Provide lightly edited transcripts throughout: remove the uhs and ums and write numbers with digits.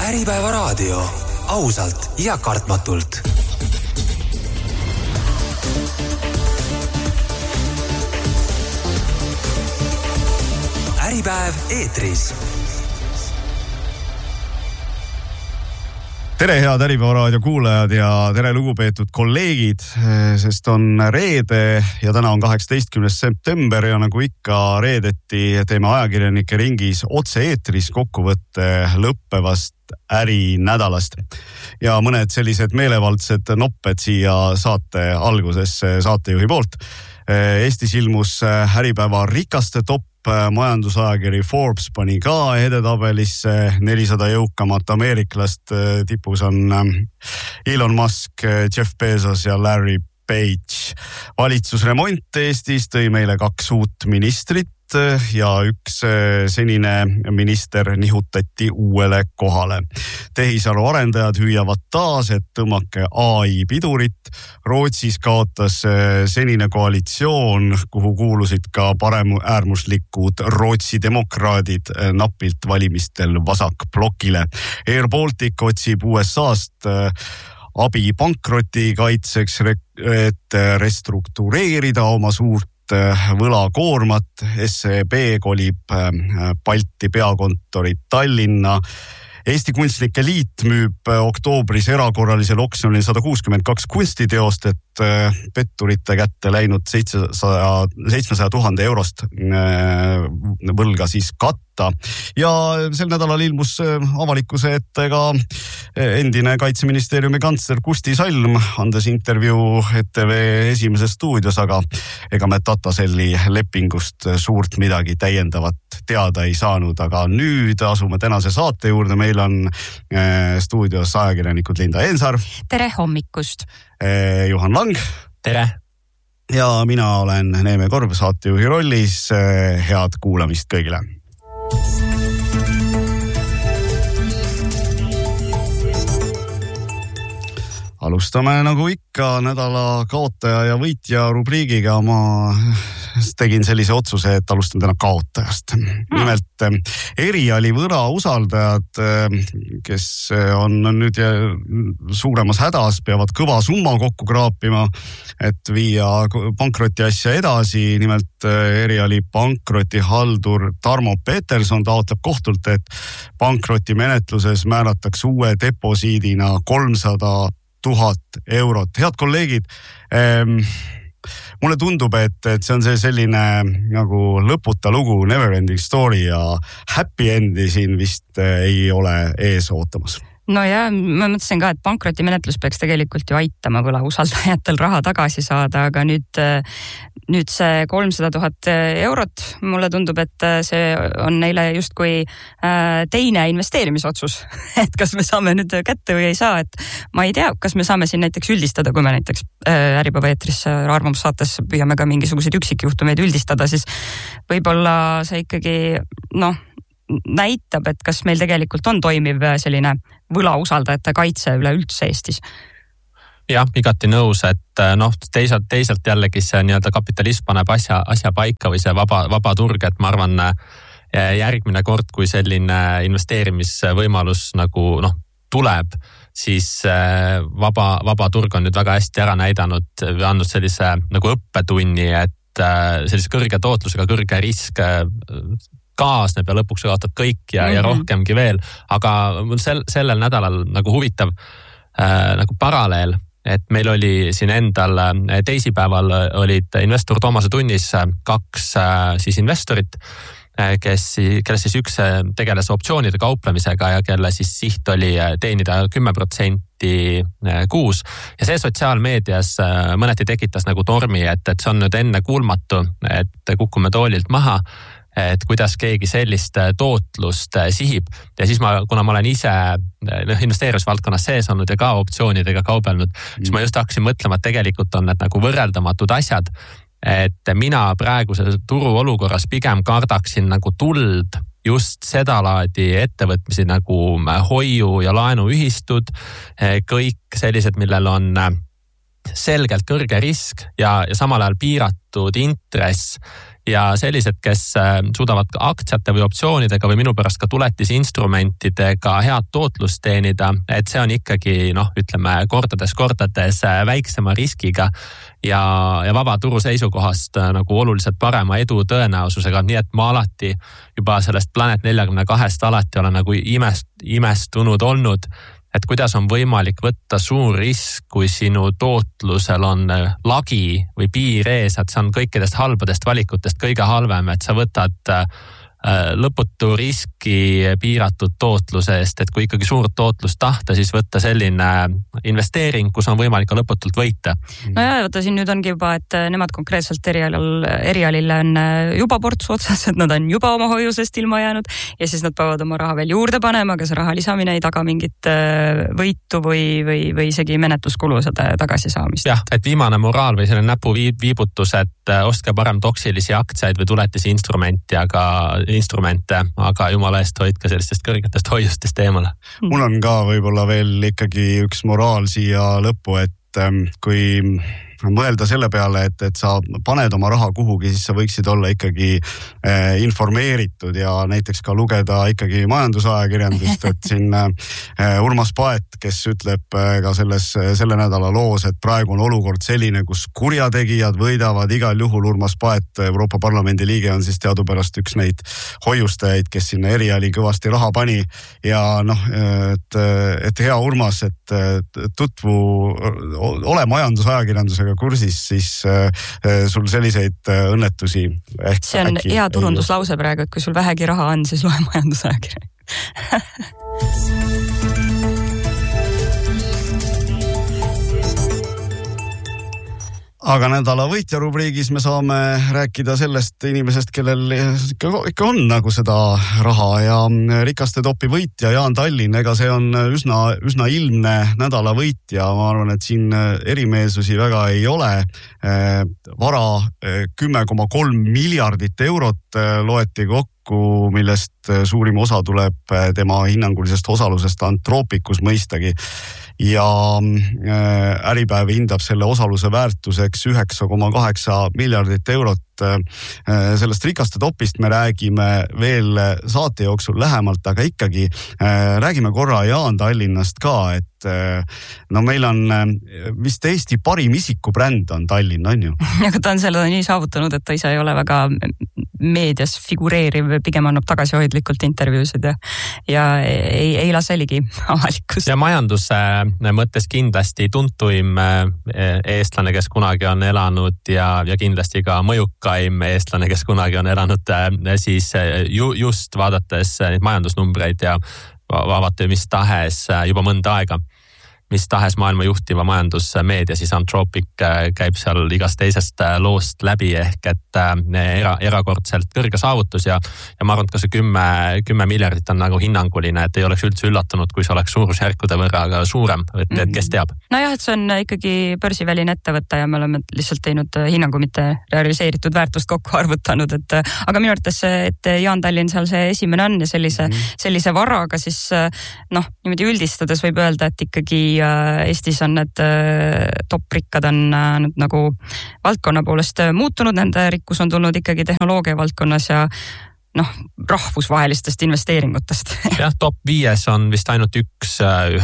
Äripäeva raadio. Ausalt ja kartmatult. Äripäev eetris. Tere head Äripäeva raadio kuulajad ja tere lugupeetud kolleegid, sest on reede ja täna on 18. september ja nagu ikka reedeti teeme ajakirjanike ringis otse-eetris kokkuvõtte lõppevast ärinädalast. Ja mõned sellised meelevaldsed nopped siia saate algusesse saatejuhi poolt. Eestis ilmus Äripäeva rikaste top. Majandusajakiri Forbes pani ka edetabelisse 400 jõukamat ameeriklast. Tipus on Elon Musk, Jeff Bezos ja Larry Page. Valitsusremont Eestis tõi meile 2 uut ministrit ja üks senine minister nihutati uuele kohale. Tehisaru arendajad hüüavad taas, et tõmmake AI pidurit. Rootsis kaotas senine koalitsioon, kuhu kuulusid ka paremäärmuslikud Rootsi demokraadid napilt valimistel vasakblokile. Air Baltic otsib USA'st abi pankroti kaitseks, et restruktureerida oma suurt võlakoormat. SEB kolib Balti peakontorit Tallinna. Eesti Kunstnike Liit müüb oktoobris erakorralisel oksjonil 162 kunstiteost, et petturite kätte läinud 700,000 eurost võlga siis katta. Ja sel nädalal ilmus avalikkuse ette ka endine Kaitseministeeriumi kantsler Kusti Salm, andes intervjuu ETV Esimeses stuudios, aga ega me Tataselli lepingust suurt midagi täiendavat teada ei saanud. Aga nüüd asume tänase saate juurde. Meil on stuudios ajakirjanikud Linda Eensaar. Tere hommikust. Juhan Lang. Tere. Ja mina olen Neeme Korb saatejuhi rollis. Head kuulamist kõigile. Alustame nagu ikka nädala kaotaja ja võitja rubriigiga. Ma tegin sellise otsuse, et alustan täna kaotajast. Nimelt Eriali võra usaldajad, kes on nüüd suuremas hädas, peavad kõva summa kokku kraapima, et viia pankroti asja edasi. Nimelt Eriali pankrotihaldur Tarmo Peterson taotleb kohtult, et pankroti menetluses määratakse uue deposiidina 300,000 eurot. Head kolleegid, mulle tundub, et see on selline nagu lõputa lugu, never ending story ja happy endi siin vist ei ole ees ootamas. No ja ma mõtlesin ka, et pankrotimenetlus peaks tegelikult ju aitama võlausaldajatel raha tagasi saada, aga nüüd see 300,000 eurot, mulle tundub, et see on neile justkui teine investeerimisotsus, et kas me saame nüüd kätte või ei saa, et ma ei tea, kas me saame siin näiteks üldistada, kui me näiteks Äripäeva eetris arvamussaates püüame ka mingisuguseid üksikjuhtumeid üldistada, siis võib-olla see ikkagi näitab, et kas meil tegelikult on toimiv selline võlausaldajate kaitse üleüldse Eestis. Jah, igati nõus, et teisalt jällegi see nii-öelda kapitalism paneb asja paika või see vaba turg, et ma arvan järgmine kord, kui selline investeerimisvõimalus nagu tuleb, siis vaba turg on nüüd väga hästi ära näidanud või andnud sellise nagu õppetunni, et sellise kõrge tootlusega kõrge risk kaasneb ja lõpuks kaotad kõik ja rohkemgi veel. Aga sellel nädalal nagu huvitav nagu paralleel, et meil oli siin endal teisipäeval olid investor Toomase tunnis 2 siis investorit, kelle siis üks tegeles optsioonide kauplemisega ja kelle siis siht oli teenida 10% kuus. Ja see sotsiaalmeedias mõneti tekitas nagu tormi, et see on nüüd enne kuulmatu, et kukume toolilt maha, et kuidas keegi sellist tootlust sihib. Ja siis kuna ma olen ise investeerimisvaldkonnas sees olnud ja ka optsioonidega kaubelnud, siis ma just hakkasin mõtlema, et tegelikult on need nagu võrreldamatud asjad, et mina praeguse turuolukorras pigem kardaksin nagu tuld just seda laadi ettevõtmisi nagu hoiu- ja laenuühistud, kõik sellised, millel on selgelt kõrge risk ja samal ajal piiratud intress ja sellised, kes suudavad ka aktsiate või optsioonidega või minu pärast ka tuletisinstrumentidega head tootlust teenida, et see on ikkagi ütleme kordades väiksema riskiga ja vaba turu seisukohast nagu oluliselt parema edu tõenäosusega, nii et ma alati juba sellest Planet 42 alati olen nagu imestunud olnud, et kuidas on võimalik võtta suur risk, kui sinu tootlusel on lagi või piir ees, et see on kõikidest halbadest valikutest kõige halvem, et sa võtad lõputu riski piiratud tootluse eest, et kui ikkagi suurt tootlust tahta, siis võtta selline investeering, kus on võimalik ka lõputult võita. No ja vaata, siin nüüd ongi juba, et nemad konkreetselt erialile on juba portsu otsas, et nad on juba oma hoiusest ilma jäänud ja siis nad peavad oma raha veel juurde panema, aga see raha lisamine ei taga mingit võitu või isegi menetluskulu seda tagasisaamist. Jah, et viimane moraal või selline näpuviibutus, et ostke parem toksilisi aktsiaid või tuletisi instrumente, aga jumala eest hoidke sellistest kõrgetest hoiustest eemale. Mul on ka võib-olla veel ikkagi üks moraal siia lõppu, et kui mõelda selle peale, et sa paned oma raha kuhugi, siis sa võiksid olla ikkagi informeeritud ja näiteks ka lugeda ikkagi majandusajakirjandust, et siin Urmas Paet, kes ütleb ka selle nädala loos, et praegu on olukord selline, kus kurjategijad võidavad igal juhul. Urmas Paet, Euroopa Parlamendi liige, on siis teadupärast üks neid hoiustajaid, kes sinna eriali kõvasti raha pani ja et hea Urmas, et ole majandusajakirjandusega kursis, siis sul selliseid õnnetusi ehk see on hea turunduslause praegu, et kui sul vähegi raha on, siis loe majandusajakirja. Aga nädala võitja rubriigis me saame rääkida sellest inimesest, kellel ikka on nagu seda raha ja rikaste topi võitja Jaan Tallinn, ega see on üsna ilmne nädala võitja. Ma arvan, et siin erimeelsusi väga ei ole. Vara 10,3 miljardit eurot loeti kokku, millest suurim osa tuleb tema hinnangulisest osalusest Antropicus mõistagi. Ja Äripäev hindab selle osaluse väärtuseks 9,8 miljardit eurot. Sellest rikaste topist me räägime veel saate jooksul lähemalt, aga ikkagi räägime korra Jaan Tallinnast ka, et meil on vist Eesti parim isikubränd on Tallinn, on ju? Aga ta on selle nii saavutanud, et ta ise ei ole väga meedias figureeriv, pigem annab tagasihoidlikult intervjuusid ja ei lase ligi avalikkust. Ja majanduse mõttes kindlasti tuntuim eestlane, kes kunagi on elanud ja kindlasti ka mõjukaim eestlane, kes kunagi on elanud, siis just vaadates neid majandusnumbreid ja vaadata mis tahes juba mõnda aega, mis tahes maailma juhtiva majandusmeedia, siis Anthropic käib seal igast teisest loost läbi ehk et erakordselt kõrge saavutus ja ma arvan, et ka see 10 miljardit on nagu hinnanguline, et ei oleks üldse üllatunud, kui see oleks suurusjärkude võrra aga suurem, et kes teab. Nojah, et see on ikkagi börsiväline ettevõte ja me oleme lihtsalt teinud hinnangu, mitte realiseeritud väärtust kokku arvutanud, aga minu arvates, et Jaan Tallinn seal see esimene on ja sellise varaga siis niimoodi üldistades võib öelda, et ikkagi Eestis on need toprikkad on nagu valdkonna poolest muutunud, nende rikkus on tulnud ikkagi tehnoloogia valdkonnas ja rahvusvahelistest investeeringutest. Jah, top 5 on vist ainult üks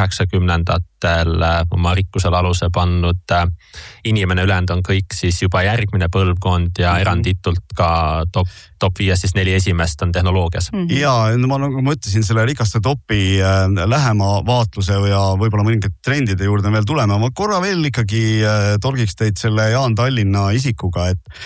90-ndatel oma rikkusel aluse pannud inimene, ülejäänud on kõik siis juba järgmine põlvkond ja eranditult ka top 5 siis 4 esimest on tehnoloogias. Ja ma nagu mõtlesin selle rikaste topi lähema vaatluse ja võib-olla mõningate trendide juurde veel tulema. Ma korra veel ikkagi torgiks teid selle Jaan Tallinna isikuga,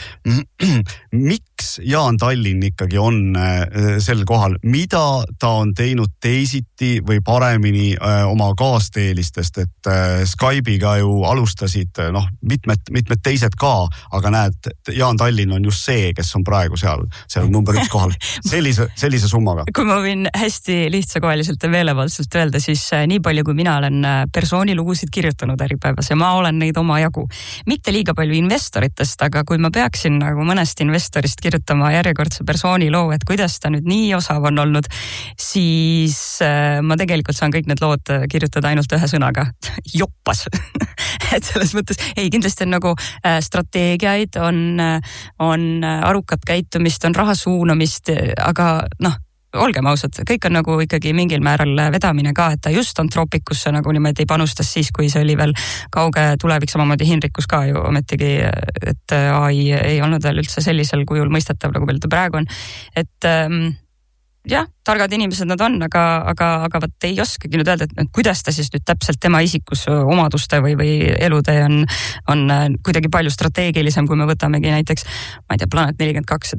et miks Jaan Tallinn ikkagi on sel kohal, mida ta on teinud teisiti või paremini oma kaasteelistest, et Skype'iga ju alustasid mitmed teised ka, aga näed, Jaan Tallinn on just see, kes on praegu seal number 1 kohal, sellise summaga. Kui ma võin hästi lihtsakoeliselt ja meelevaldselt öelda, siis nii palju, kui mina olen persoonilugusid kirjutanud Äripäevas ja ma olen neid oma jagu. Mitte liiga palju investoritest, aga kui ma peaksin nagu mõnest investorist kirjutama järjekordse persooni loo, et kuidas ta nüüd nii osav on olnud, siis ma tegelikult saan kõik need lood kirjutada ainult ühe sõnaga. Joppas. et selles mõttes ei, kindlasti on nagu strateegiaid, on arukat käitumist, on raha suunamist, aga noh, olgem ausad, kõik on nagu ikkagi mingil määral vedamine ka, et ta just Anthropikusse nagu niimoodi panustas siis, kui see oli veel kauge tulevik, samamoodi Hinrikus ka ju ometigi, et AI ei olnud veel üldse sellisel kujul mõistetav, nagu veel ta praegu on. Et jah, targad inimesed nad on, aga võt ei oskagi nüüd öelda, et kuidas ta siis nüüd täpselt tema isikus omaduste või elutee on kuidagi palju strateegilisem, kui me võtamegi näiteks, ma ei tea, Planet 42,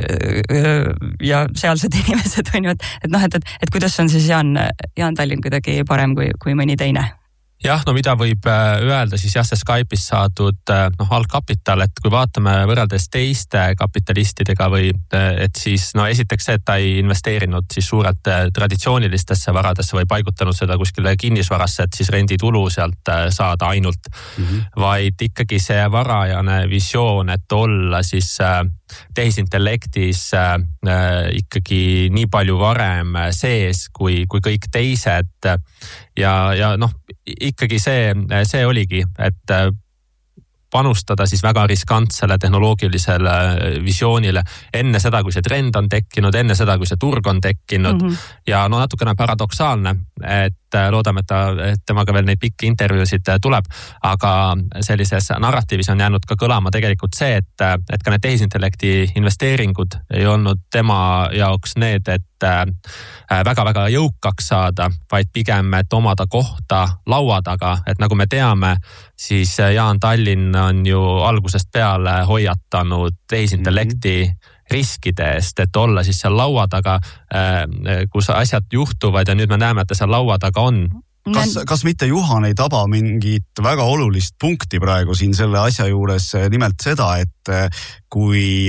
ja sealsed inimesed on ju, et kuidas on siis Jaan Tallinn kuidagi parem kui mõni teine. Jah, no mida võib öelda, siis jah, see Skype'is saadud algkapital, et kui vaatame võrreldes teiste kapitalistidega või et siis esiteks see, et ta ei investeerinud siis suurelt traditsioonilistesse varadesse või paigutanud seda kuskile kinnisvarasse, et siis renditulu sealt saada ainult, vaid ikkagi see varajane visioon, et olla siis tehisintellektis ikkagi nii palju varem sees kui kõik teised ja ikkagi see oligi, et panustada siis väga riskantsele tehnoloogilisele visioonile enne seda, kui see trend on tekkinud, enne seda, kui see turg on tekkinud ja natukene paradoksaalne, et loodame, et temaga veel neid pikki intervjuusid tuleb, aga sellises narratiivis on jäänud ka kõlama tegelikult see, et ka need tehisintellekti investeeringud ei olnud tema jaoks need, et väga-väga jõukaks saada, vaid pigem, et omada kohta laua taga, et nagu me teame, siis Jaan Tallinn on ju algusest peale hoiatanud tehisintellekti riskide eest, et olla siis seal laua taga, kus asjad juhtuvad ja nüüd me näeme, et ta seal laua taga on. Kas mitte Juhan ei taba mingit väga olulist punkti praegu siin selle asja juures, nimelt seda, et kui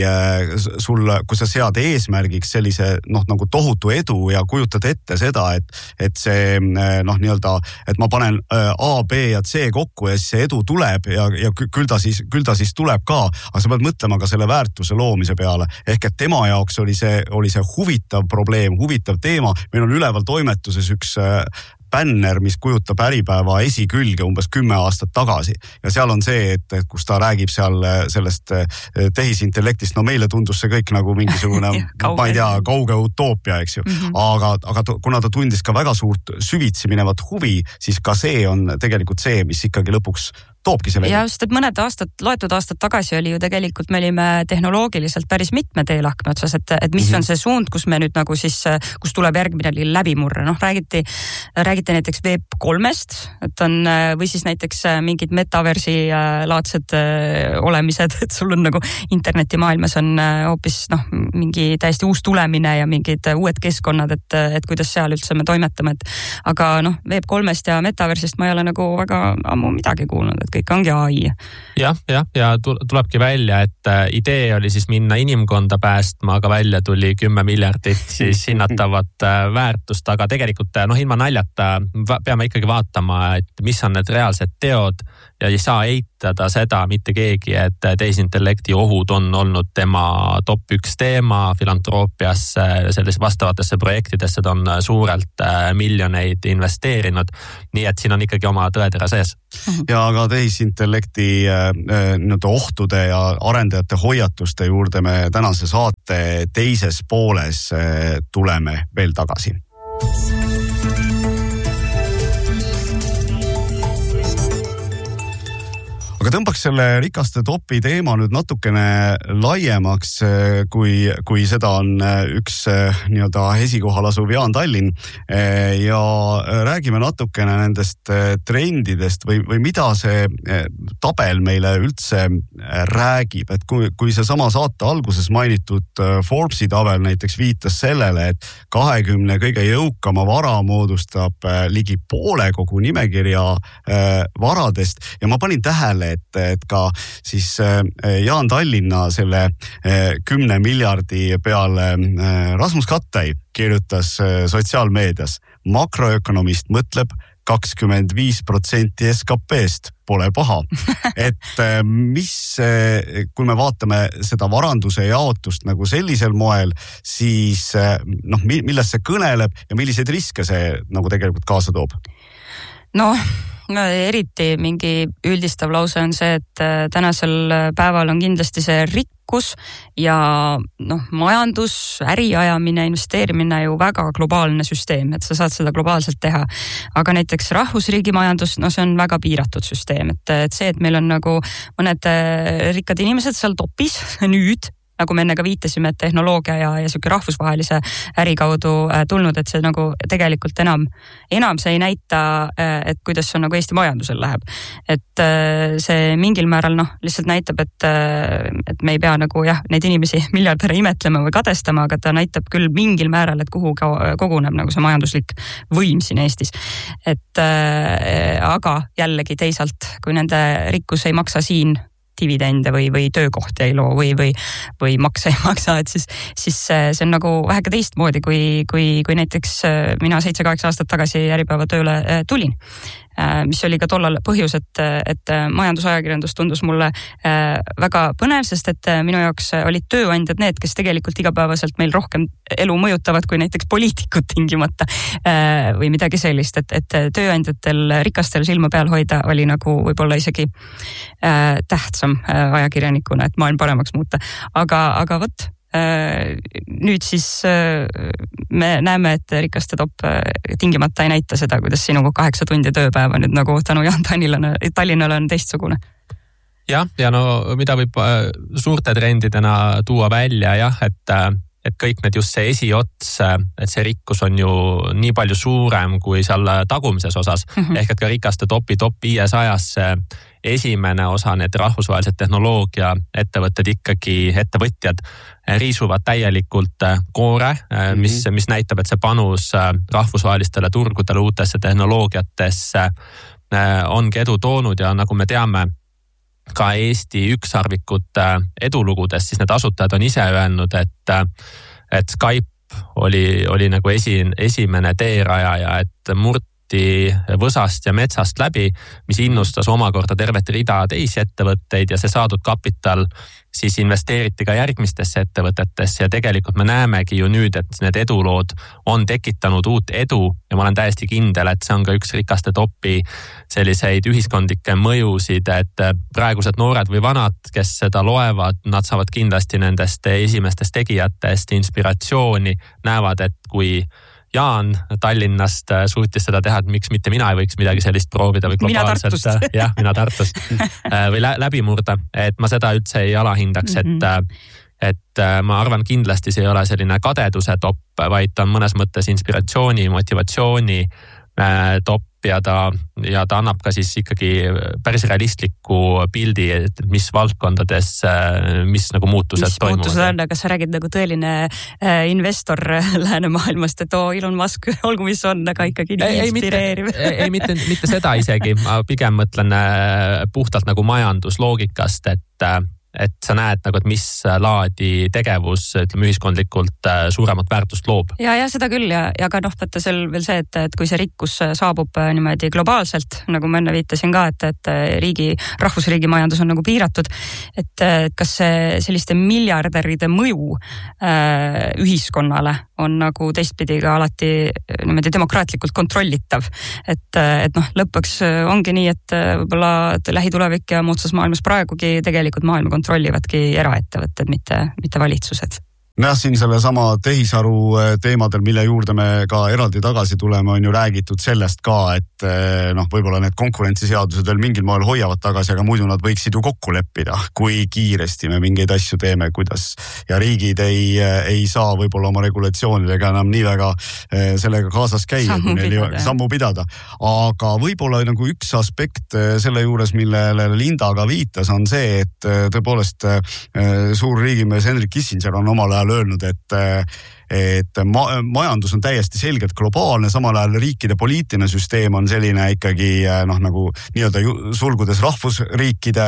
sa sead eesmärgiks sellise nagu tohutu edu ja kujutad ette seda, et see nii-öelda, et ma panen A, B ja C kokku ja siis see edu tuleb ja küll ta siis tuleb ka, aga sa pead mõtlema ka selle väärtuse loomise peale. Ehk et tema jaoks oli see huvitav probleem, huvitav teema. Meil on üleval toimetuses üks bänner, mis kujutab Äripäeva esikülge umbes 10 aastat tagasi. Ja seal on see, et kus ta räägib seal sellest tehisintellektist, meile tundus see kõik nagu mingisugune, ma ei tea, kauge utoopia, eks ju. Aga kuna ta tundis ka väga suurt süvitsi minevat huvi, siis ka see on tegelikult see, mis ikkagi lõpuks toobki selle. Ja just, et loetud aastad tagasi oli ju tegelikult, me olime tehnoloogiliselt päris mitme teelahkme otsas, et mis on see suund, kus me nüüd nagu siis, kus tuleb järgmine läbimurre. Räägiti näiteks Web3-st, et on, või siis näiteks mingid metaversi laadsed olemised, et sul on nagu internetimaailmas on hoopis mingi täiesti uus tulemine ja mingid uued keskkonnad, et kuidas seal üldse me toimetame, aga Web3-st ja metaversist ma ei ole nagu väga ammu midagi kuulnud, et kõik ongi AI. Ja tulebki välja, et idee oli siis minna inimkonda päästma, aga välja tuli 10 miljardit siis hinnatavat väärtust, aga tegelikult ilma naljata peame ikkagi vaatama, et mis on need reaalsed teod ja ei saa eitada seda mitte keegi, et tehisintellekti ohud on olnud tema top 1 teema filantroppiasse, selles vastavatesse projektidesse ta on suurelt miljoneid investeerinud, nii et siin on ikkagi oma tõetera sees. Ja aga tehisintellekti ohtude ja arendajate hoiatuste juurde me tänase saate teises pooles tuleme veel tagasi. Aga tõmbaks selle rikaste topi teema nüüd natukene laiemaks, kui seda on üks nii-öelda esikohal asuv Jaan Tallinn ja räägime natukene nendest trendidest või mida see tabel meile üldse räägib, et kui see sama saate alguses mainitud Forbesi tabel näiteks viitas sellele, et 20 kõige jõukama vara moodustab ligi poole kogu nimekirja varadest ja ma panin tähele, et ka siis Jaan Tallinna selle 10 miljardi peale Rasmus Kattai kirjutas sotsiaalmeedias. Makroökonomist mõtleb 25% SKP-st, pole paha. Et kui me vaatame seda varanduse jaotust nagu sellisel moel, siis millest see kõneleb ja milliseid riske see nagu tegelikult kaasa toob? eriti mingi üldistav lause on see, et tänasel päeval on kindlasti see rikkus ja majandus, äriajamine, investeerimine ju väga globaalne süsteem, et sa saad seda globaalselt teha. Aga näiteks rahvusriigi majandus, see on väga piiratud süsteem, et see, et meil on nagu mõned rikkad inimesed seal topis nüüd, nagu me enne ka viitasime, et tehnoloogia ja siuke rahvusvahelise äri kaudu tulnud, et see nagu tegelikult enam see ei näita, et kuidas see nagu Eesti majandusel läheb. Et see mingil määral lihtsalt näitab, et me ei pea nagu neid inimesi miljardäre imetlema või kadestama, aga ta näitab küll mingil määral, et kuhu koguneb nagu see majanduslik võim siin Eestis. Et aga jällegi teisalt, kui nende rikkus ei maksa siin dividende või töökohti ei loo või makse ei maksa, et siis see on nagu väheke teistmoodi, kui näiteks mina 7-8 aastat tagasi Äripäeva tööle tulin, mis oli ka tollal põhjus, et majandusajakirjandus tundus mulle väga põnev, sest et minu jaoks olid tööandjad need, kes tegelikult igapäevaselt meil rohkem elu mõjutavad kui näiteks poliitikud tingimata või midagi sellist, et tööandjatel rikastel silma peal hoida oli nagu võib-olla isegi tähtsam ajakirjanikuna, et maailm paremaks muuta. Aga vot, nüüd siis me näeme, et rikaste top tingimata ei näita seda, kuidas sinu 8 tundi tööpäeva nüüd nagu tänu Jaan Tallinnale on teistsugune. Jah, ja mida võib suurte trendidena tuua välja, et kõik need just see esiots, et see rikkus on ju nii palju suurem kui seal tagumises osas. Ehk et ka rikaste top 500 esimene osa, need rahvusvahelised tehnoloogia ettevõtted ettevõtjad riisuvad täielikult koore, mis näitab, et see panus rahvusvahelistele turgudele uutesse tehnoloogiatesse ongi edu toonud ja nagu me teame, ka Eesti ükssarvikute edulugudes, siis need asutajad on ise öelnud, et Skype oli nagu esimene teerajaja, et murti võsast ja metsast läbi, mis innustas omakorda tervet rida teisi ettevõtteid ja see saadud kapital siis investeeriti ka järgmistesse ettevõtetesse ja tegelikult me näemegi ju nüüd, et need edulood on tekitanud uut edu ja ma olen täiesti kindel, et see on ka üks rikaste topi selliseid ühiskondlikke mõjusid, et praegused noored või vanad, kes seda loevad, nad saavad kindlasti nendest esimestest tegijatest inspiratsiooni, näevad, et kui Jaan Tallinnast suutis seda teha, et miks mitte mina ei võiks midagi sellist proovida või globaalselt. Mina Tartust. Või läbi murda, et ma seda üldse ei alahindaks, et ma arvan kindlasti see ei ole selline kadeduse top, vaid ta on mõnes mõttes inspiratsiooni, motivatsiooni top ja ta annab ka siis ikkagi päris realistliku pildi, et mis valdkondades, mis nagu muutused toimuvad. Mis muutused on, aga sa räägid nagu tõeline investor läänemaailmast, et Elon Musk, olgu mis on, aga ikkagi nii inspireeriv. Ei, mitte seda isegi, ma pigem mõtlen puhtalt nagu majandusloogikast, et sa näed nagu, et mis laadi tegevus, ütleme, ühiskondlikult suuremat väärtust loob. Ja seda küll ja ka vaata seal veel see, et kui see rikkus saabub niimoodi globaalselt, nagu ma enne viitasin ka, et rahvusriigi majandus on nagu piiratud, et kas see selliste miljardäride mõju ühiskonnale on nagu teistpidi ka alati niimoodi demokraatlikult kontrollitav. Et lõpuks ongi nii, et võib-olla lähitulevik ja moodsas maailmas praegugi tegelikult maailma kontrollivadki eraettevõtted, mitte valitsused. Jah, siin selle sama tehisaru teemadel, mille juurde me ka eraldi tagasi tuleme, on ju räägitud sellest ka, et võib-olla need konkurentsiseadused veel mingil moel hoiavad tagasi, aga muidu nad võiksid ju kokku leppida, kui kiiresti me mingeid asju teeme, kuidas ja riigid ei saa võib-olla oma regulatsioonidega enam nii väga sellega kaasas käia, sammu pidada. Aga võib-olla nagu üks aspekt selle juures, millele Linda ka viitas, on see, et tõepoolest suur riigimees Henrik Kissinger on omal ajal öelnud, et majandus on täiesti selgelt globaalne, samal ajal riikide poliitiline süsteem on selline ikkagi nagu nii-öelda sulgudes rahvusriikide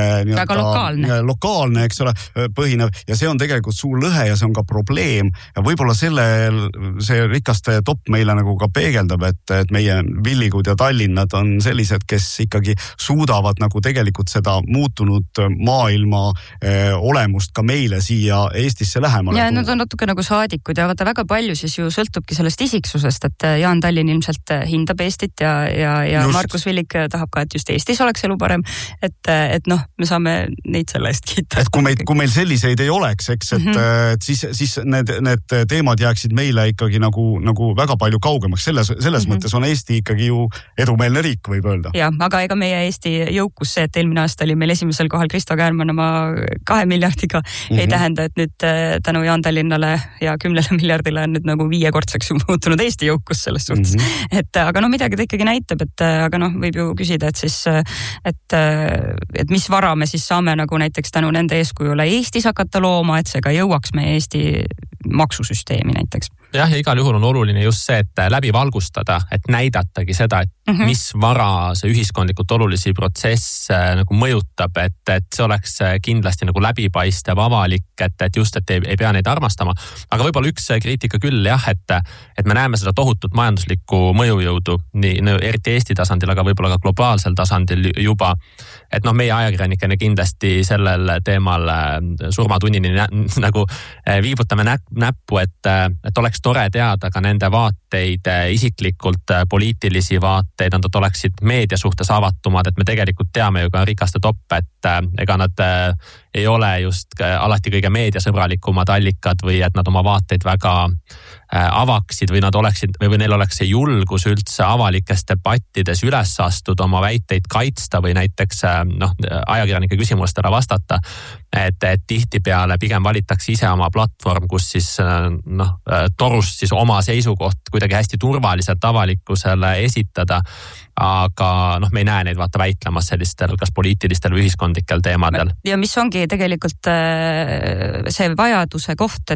lokaalne, eks ole, põhinev ja see on tegelikult suur lõhe ja see on ka probleem ja võib-olla see rikaste top meile nagu ka peegeldab, et meie Villigud ja Tallinnad on sellised, kes ikkagi suudavad nagu tegelikult seda muutunud maailma olemust ka meile siia Eestisse lähemale. Ja nad on natuke nagu saadikud valikud ja vaata väga palju siis ju sõltubki sellest isiksusest, et Jaan Tallinn ilmselt hindab Eestit ja Markus Villig tahab ka, et just Eestis oleks elu parem. Et noh, me saame neid selle eest kiita. Et kui meil selliseid ei oleks, eks, et siis need teemad jääksid meile ikkagi nagu väga palju kaugemaks. Selles mõttes on Eesti ikkagi ju edumeelne riik, võib öelda. Ja, aga ega meie Eesti jõukus see, et eelmine aasta oli meil esimesel kohal Kristo Käärmann oma 2 miljardiga, ei tähenda, et nüüd tänu Jaan Tallinnale ja 10 miljardile on nüüd nagu 5-kordseks muutunud Eesti jõukus selles suhtes. Aga midagi ta ikkagi näitab, aga võib ju küsida, et siis, et mis vara me siis saame nagu näiteks tänu nende eeskujule Eestis hakata looma, et see ka jõuaks meie Eesti maksusüsteemi näiteks. Jah, ja igal juhul on oluline just see, et läbi valgustada, et näidatagi seda, et mis vara see ühiskondlikult olulisi protsesse nagu mõjutab, et see oleks kindlasti nagu läbipaistev, avalik, et just, et ei pea neid armastama. Aga võib-olla üks kriitika küll, jah, et me näeme seda tohutut majanduslikku mõjujõudu, nii eriti Eesti tasandil, aga võib-olla ka globaalsel tasandil juba. Et meie ajakirjanikene kindlasti sellel teemal surmatunnini nagu viibutame näppu, et oleks tore teada ka nende vaateid, isiklikult poliitilisi vaateid, nad oleksid meedia suhtes avatumad, et me tegelikult teame ju ka rikaste toppe, et ega nad ei ole just alati kõige meediasõbralikumad allikad või et nad oma vaateid väga avaksid või nad oleksid või neil oleks see julgus üldse avalikes debattides üles astuda, oma väiteid kaitsta või näiteks ajakirjanike küsimustele vastata. Et tihtipeale pigem valitakse ise oma platvorm, kus siis torust siis oma seisukoht kuidagi hästi turvaliselt avalikkusele esitada. Aga me ei näe neid vaata väitlemas sellistel kas poliitilistel või ühiskondlikel teemadel. Ja mis ongi tegelikult see vajaduse koht,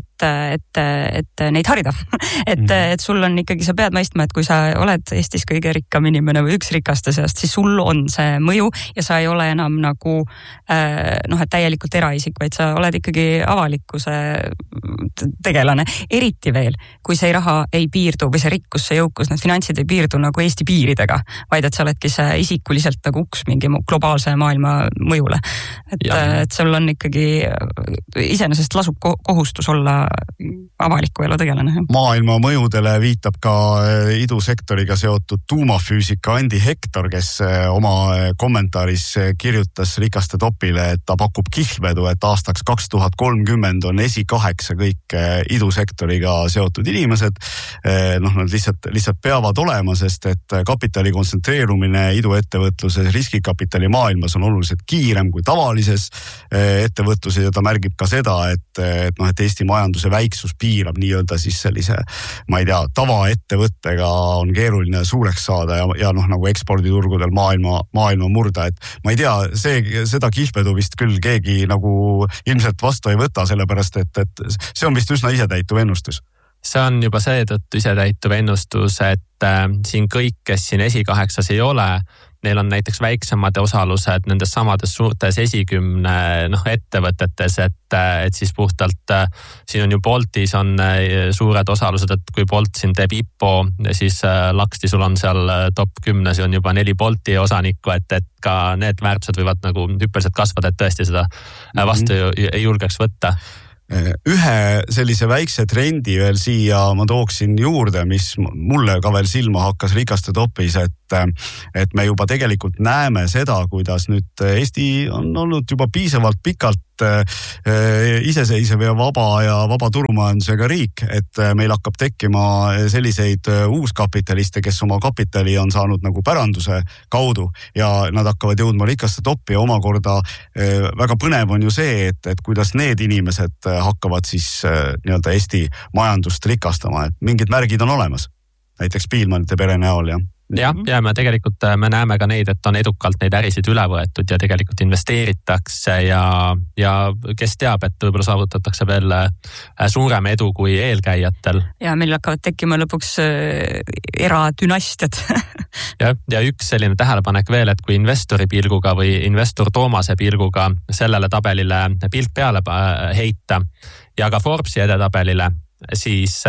et neid harida. Et sul on ikkagi, sa pead mõistma, et kui sa oled Eestis kõige rikkam inimene või üks rikaste seast, siis sul on see mõju ja sa ei ole enam nagu et täielikult eraisik, vaid sa oled ikkagi avalikkuse tegelane. Eriti veel, kui see raha ei piirdu või see rikkus, see jõukus, need finantsid ei piirdu nagu Eesti piiridega, vaid et sa oledki see isikuliselt nagu uks mingi globaalse maailma mõjule. Et sul on ikkagi iseenesest lasub kohustus olla avaliku elu tegelane. Maailma mõjudele viitab ka idusektoriga seotud tuumafüüsika Andi Hektor, kes oma kommentaaris kirjutas Rikaste topile, et ta pakub kihlvedu, et aastaks 2030 on esi8 kõik idusektoriga seotud inimesed. Nad lihtsalt peavad olema, sest et kapitali kontsentreerumine iduettevõtluses riskikapitali maailmas on oluliselt kiirem kui tavalises ettevõtluses ja ta märgib ka seda, et Eesti majanduse väiksus piirab nii-öelda siis sellise, ma ei tea, tavaettevõttega on keeruline suureks saada ja nagu eksporditurgudel maailma murda, et ma ei tea, seda kihlvedu vist küll keegi nagu ilmselt vastu ei võta, sellepärast et see on vist üsna isetäituv ennustus. See on juba seetõttu isetäituv ennustus, et siin kõik, kes siin esi8 ei ole, neil on näiteks väiksemad osalused nendes samades suurtes esi10 ettevõtetes, et siis puhtalt siin on ju Boltis on suured osalused, et kui Bolt siin teeb IPO, siis Laksti sul on seal top 10, see on juba 4 Bolti osanikku, et ka need väärtused võivad nagu hüppeliselt kasvada, et tõesti seda vastu ei julgeks võtta. Ühe sellise väikse trendi veel siia ma tooksin juurde, mis mulle ka veel silma hakkas Rikaste topis, et me juba tegelikult näeme seda, kuidas nüüd Eesti on olnud juba piisavalt pikalt iseseisev ja vaba turumajandusega riik, et meil hakkab tekkima selliseid uuskapitaliste, kes oma kapitali on saanud nagu päranduse kaudu ja nad hakkavad jõudma Rikaste toppi ja omakorda väga põnev on ju see, et kuidas need inimesed hakkavad siis nii-öelda Eesti majandust rikastama, et mingid märgid on olemas, näiteks Piilmanite pere näol ja me tegelikult me näeme ka neid, et on edukalt neid ärisid üle võetud ja tegelikult investeeritakse ja kes teab, et võib-olla saavutatakse veel suurem edu kui eelkäijatel. Ja meil hakkavad tekkima lõpuks eradünastiad. ja üks selline tähelepanek veel, et kui investori pilguga või investor Toomase pilguga sellele tabelile pilk peale heita ja ka Forbesi edetabelile, siis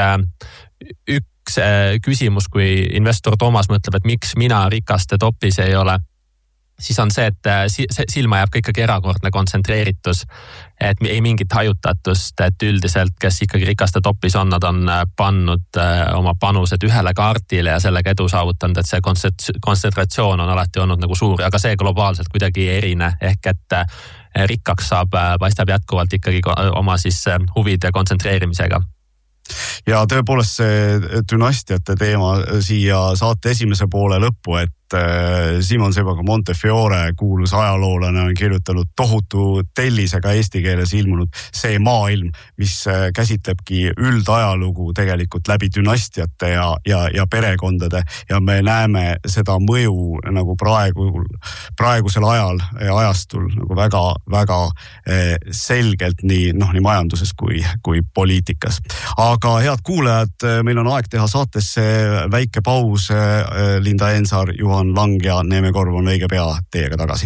üks küsimus, kui investor Toomas mõtleb, et miks mina Rikaste topis ei ole, siis on see, et silma jääb ka ikkagi erakordne kontsentreeritus, et ei mingit hajutatust, et üldiselt, kes ikkagi rikaste topis on, nad on pannud oma panused ühele kaardile ja sellega edu saavutanud, et see kontsentratsioon on alati olnud nagu suur, aga see globaalselt kuidagi ei erine, ehk et rikkaks paistab jätkuvalt ikkagi oma siis huvide kontsentreerimisega. Ja tõepoolest see dünastiate teema siia saate esimese poole lõppu, et Simon Sebaga Montefiore, kuulus ajaloolane, on kirjutanud tohutu tellisega eesti keeles ilmunud See maailm, mis käsitlebki üldajalugu tegelikult läbi dünastiate ja perekondade ja me näeme seda mõju nagu praegusel ajal ja ajastul nagu väga selgelt nii majanduses kui poliitikas. Aga head kuulajad, meil on aeg teha saatesse väike paus. Linda Eensaar, Juhan Lang ja Neeme Korv on õige pea teiega tagasi.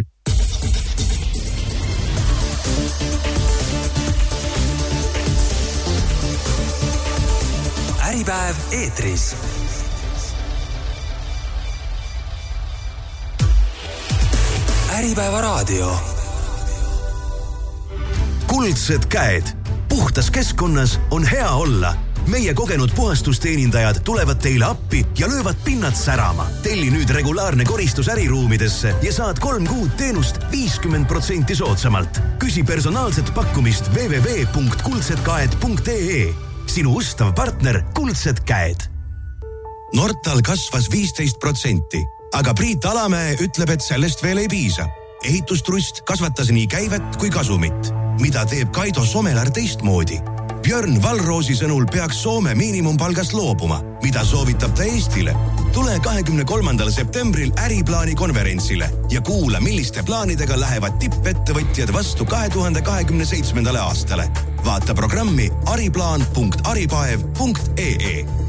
Äripäev eetris. Äripäeva raadio. Kuldsed käed. Puhtas keskkonnas on hea olla. Meie kogenud puhastusteenindajad tulevad teile appi ja löövad pinnad särama. Telli nüüd regulaarne koristus äriruumidesse ja saad 3 kuud teenust 50% soodsamalt. Küsi personaalset pakkumist www.kuldsedkäed.ee. Sinu ustav partner Kuldsed käed. Nortal kasvas 15%, aga Priit Alamäe ütleb, et sellest veel ei piisa. Ehitustrust kasvatas nii käivet kui kasumit. Mida teeb Kaido Somelar teistmoodi? Björn Valroosi sõnul peaks Soome miinimumpalgast loobuma. Mida soovitab ta Eestile? Tule 23. septembril äriplaani konverentsile ja kuula, milliste plaanidega lähevad tippettevõtjad vastu 2027. aastale. Vaata programmi ariplaan.aripaev.ee.